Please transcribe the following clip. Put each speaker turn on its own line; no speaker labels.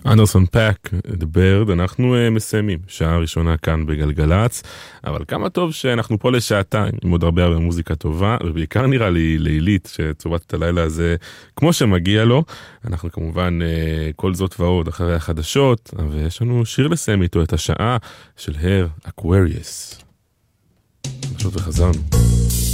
אנדרסון פאק, The Bird, אנחנו מסיימים, שעה ראשונה כאן בגלגלץ, אבל כמה טוב שאנחנו פה לשעתיים, עם עוד הרבה מוזיקה טובה, ובעיקר נראה לי לילית, שצורת את הלילה הזה כמו שמגיע לו, אנחנו כמובן כל זאת ועוד אחרי החדשות, ויש לנו שיר לסיים איתו את השעה של הר אקווריוס. פשוט וחזרנו.